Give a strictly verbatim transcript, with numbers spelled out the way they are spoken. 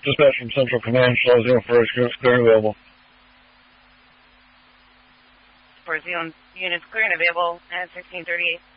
Dispatch from Central Command, Shell Zero First, clear and available. For Zero units clear and available at sixteen thirty-eight.